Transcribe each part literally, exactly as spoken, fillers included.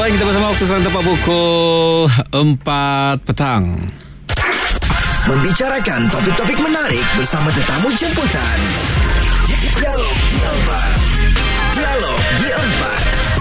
Tuan, kita bersama waktu sekarang tepat pukul empat petang. Membicarakan topik-topik menarik bersama tetamu jemputan. Dialog di empat. Dialog di empat.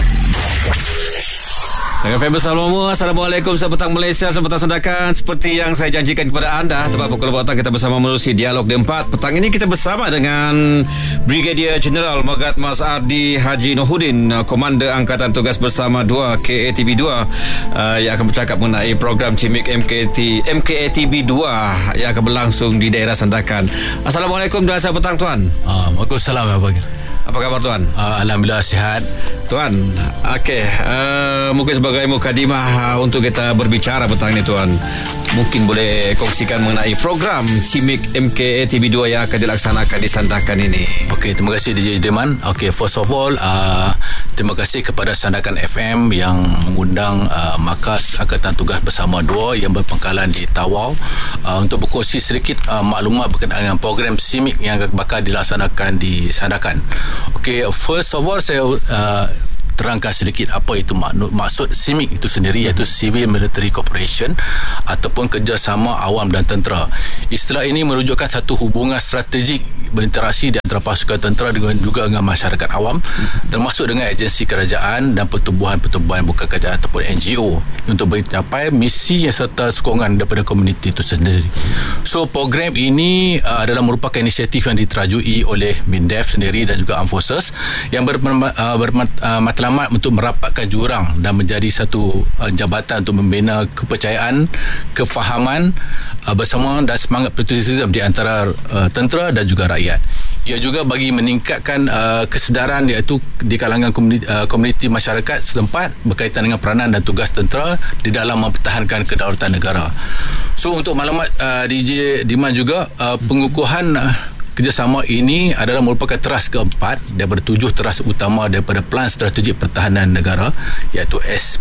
Dengan Faber Salomo, Assalamualaikum, selamat petang Malaysia, selamat petang Sandakan. Seperti yang saya janjikan kepada anda, tepat pukul empat petang kita bersama menerusi Dialog di empat. Petang ini kita bersama dengan Brigadier General Megat Mas Ardi Haji Nohuddin, Komander Angkatan Tugas Bersama dua K A T B dua, uh, yang akan bercakap mengenai program C I M I C M K T M K A T B dua yang akan berlangsung di daerah Sandakan. Assalamualaikum dan selamat petang Tuan. Uh, Waalaikumsalam Abang. Apa khabar Tuan? Uh, Alhamdulillah sihat. Tuan, okey, uh, mungkin sebagai mukadimah uh, untuk kita berbicara petang ini Tuan, mungkin boleh kongsikan mengenai program C I M I C M K A T B dua yang akan dilaksanakan di Sandakan ini. Okey, terima kasih D J Deman. Okey, first of all, uh, terima kasih kepada Sandakan F M yang mengundang uh, Markas Angkatan Tugas Bersama dua yang berpangkalan di Tawau uh, untuk berkongsi sedikit uh, maklumat berkenaan dengan program C I M I C yang bakal dilaksanakan di Sandakan. Okey, first of all saya uh, terangkan sedikit apa itu maksud C I M I C itu sendiri, iaitu Civil Military Cooperation ataupun kerjasama awam dan tentera. Istilah ini merujukkan satu hubungan strategik berinteraksi di antara pasukan tentera dengan juga dengan masyarakat awam, termasuk dengan agensi kerajaan dan pertubuhan-pertubuhan bukan kerajaan ataupun N G O untuk mencapai misi yang serta sokongan daripada komuniti itu sendiri. So program ini uh, adalah merupakan inisiatif yang diterajui oleh MINDEF sendiri dan juga Armed Forces yang bermatlamat uh, bermat, uh, untuk merapatkan jurang dan menjadi satu uh, jabatan untuk membina kepercayaan, kefahaman uh, bersama dan semangat patriotisme di antara uh, tentera dan juga rakyat. Ia juga bagi meningkatkan uh, kesedaran iaitu di kalangan komuniti, uh, komuniti masyarakat setempat berkaitan dengan peranan dan tugas tentera di dalam mempertahankan kedaulatan negara. So untuk maklumat uh, D J Diman juga, uh, pengukuhan uh, kerjasama ini adalah merupakan teras keempat daripada tujuh teras utama daripada Pelan Strategik Pertahanan Negara, iaitu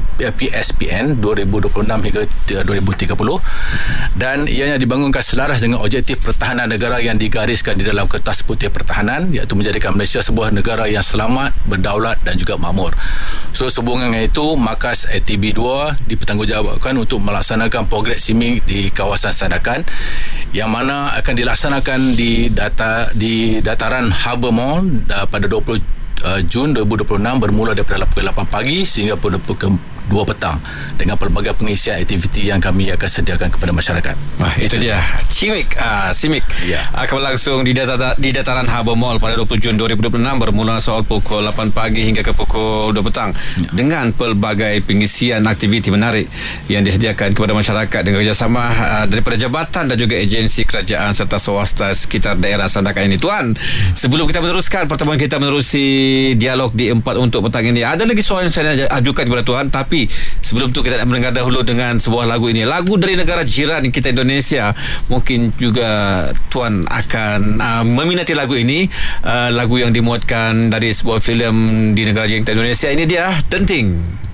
P S P N dua ribu dua puluh enam hingga dua ribu tiga puluh, dan ianya dibangunkan selaras dengan objektif pertahanan negara yang digariskan di dalam Kertas Putih Pertahanan, iaitu menjadikan Malaysia sebuah negara yang selamat, berdaulat dan juga makmur. So sehubungan dengan itu, Markas A T B dua dipertanggungjawabkan untuk melaksanakan program C I M I C di kawasan Sandakan yang mana akan dilaksanakan di data di dataran Harbour Mall uh, pada dua puluh Jun dua ribu dua puluh enam bermula daripada pukul lapan pagi sehingga pada pukul dua petang dengan pelbagai pengisian aktiviti yang kami akan sediakan kepada masyarakat. Wah, itu, itu dia C I M I C uh, C I M I C ya. akan berlangsung di, data, di dataran Harbour Mall pada dua puluh Jun dua ribu dua puluh enam bermula soal pukul lapan pagi hingga ke pukul dua petang ya, dengan pelbagai pengisian aktiviti menarik yang disediakan kepada masyarakat dengan kerjasama uh, daripada jabatan dan juga agensi kerajaan serta swasta sekitar daerah Sandakan ini. Tuan, sebelum kita meneruskan pertemuan kita menerusi Dialog di empat untuk petang ini, ada lagi soalan yang saya nak ajukan kepada Tuan, tapi sebelum tu kita nak mendengar dahulu dengan sebuah lagu ini, lagu dari negara jiran kita Indonesia. Mungkin juga Tuan akan uh, meminati lagu ini, uh, lagu yang dimuatkan dari sebuah filem di negara jiran kita Indonesia. Ini dia, Denting.